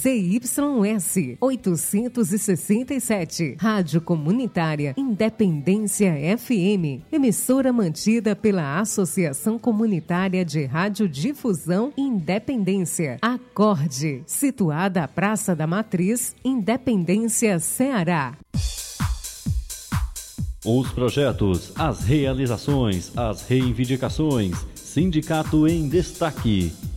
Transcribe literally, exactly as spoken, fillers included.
C Y S oitocentos e sessenta e sete. Rádio Comunitária Independência F M. Emissora mantida pela Associação Comunitária de Radiodifusão Independência. Acorde. Situada à Praça da Matriz, Independência, Ceará. Os projetos, as realizações, as reivindicações. Sindicato em Destaque.